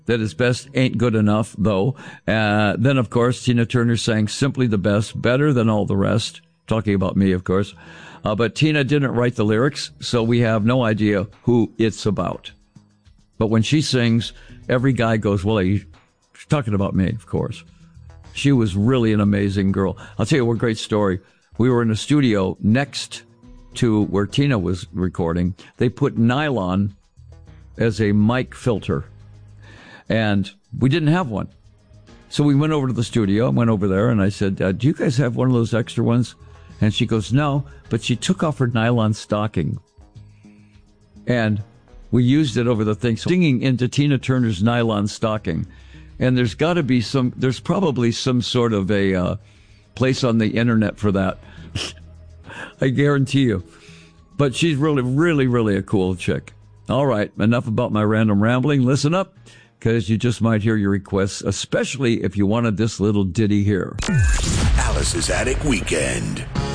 that his best ain't good enough, though. Then, of course, Tina Turner sang Simply the Best, better than all the rest. Talking about me, of course. But Tina didn't write the lyrics, so we have no idea who it's about. But when she sings, every guy goes, well, she's talking about me, of course. She was really an amazing girl. I'll tell you what great story. We were in a studio next to where Tina was recording. They put nylon as a mic filter. And we didn't have one. So we went over to the studio. I went over there and I said, do you guys have one of those extra ones? And she goes, no. But she took off her nylon stocking. And we used it over the thing. So singing into Tina Turner's nylon stocking. And there's probably some sort of a place on the internet for that. I guarantee you. But she's really, really, really a cool chick. All right, enough about my random rambling. Listen up, because you just might hear your requests, especially if you wanted this little ditty here. Alice's Attic Weekend.